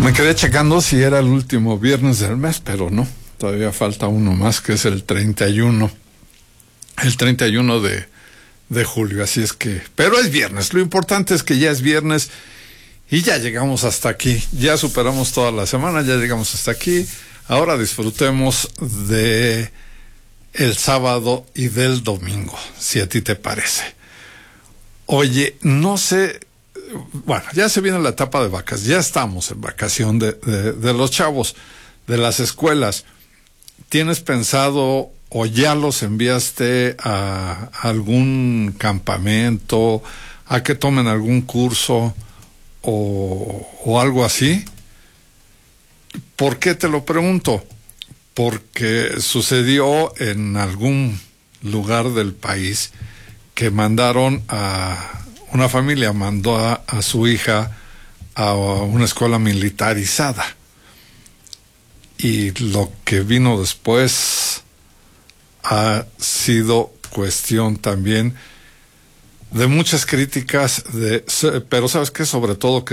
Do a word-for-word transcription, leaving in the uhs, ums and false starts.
Me quedé checando si era el último viernes del mes, pero no, todavía falta uno más, que es el treinta y uno. El treinta y uno de, de julio, así es que... Pero es viernes, lo importante es que ya es viernes y ya llegamos hasta aquí. Ya superamos toda la semana, ya llegamos hasta aquí. Ahora disfrutemos de el sábado y del domingo, si a ti te parece. Oye, no sé... Bueno, ya se viene la etapa de vacas, ya estamos en vacación de, de, de los chavos, de las escuelas. ¿Tienes pensado o ya los enviaste a, a algún campamento, a que tomen algún curso o, o algo así? ¿Por qué te lo pregunto? Porque sucedió en algún lugar del país que mandaron a... Una familia mandó a, a su hija a una escuela militarizada. Y lo que vino después ha sido cuestión también de muchas críticas, de, pero ¿sabes qué? Sobre todo que